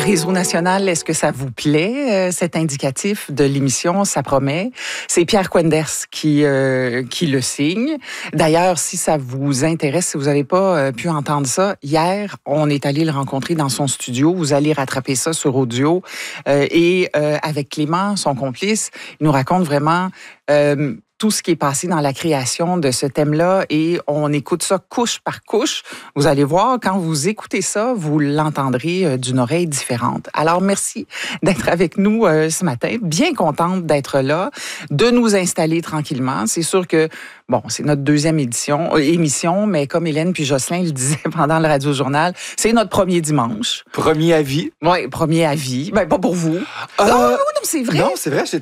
Réseau national, est-ce que ça vous plaît, cet indicatif de l'émission? Ça promet. C'est Pierre Quenders qui le signe. D'ailleurs, si ça vous intéresse, si vous n'avez pas pu entendre ça, hier, on est allé le rencontrer dans son studio. Vous allez rattraper ça sur audio. Et avec Clément, son complice, il nous raconte vraiment tout ce qui est passé dans la création de ce thème-là et on écoute ça couche par couche. Vous allez voir, quand vous écoutez ça, vous l'entendrez d'une oreille différente. Alors, merci d'être avec nous ce matin. Bien contente d'être là, de nous installer tranquillement. C'est sûr que, bon, c'est notre deuxième émission, mais comme Hélène puis Jocelyn le disaient pendant le Radio-Journal, c'est notre premier dimanche. Premier avis. Oui, premier avis. Ben, pas pour vous. Non, c'est vrai. Non, c'est vrai.